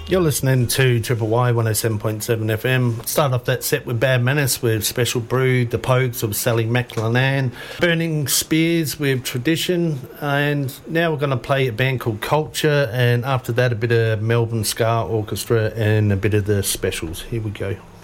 You're listening to Triple Y 107.7 FM. Start off that set with Bad Manners with Special Brew, The Pogues with Sally McLennan, Burning Spears with Tradition, and now we're going to play a band called Culture, and after that a bit of Melbourne Ska Orchestra and a bit of the Specials. Here we go.